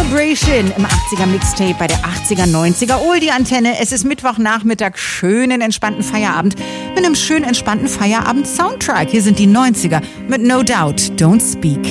Celebration im 80er Mixtape bei der 80er 90er Oldie Antenne. Es ist Mittwochnachmittag, schönen entspannten Feierabend mit einem schön entspannten Feierabend Soundtrack. Hier sind die 90er mit No Doubt, Don't Speak.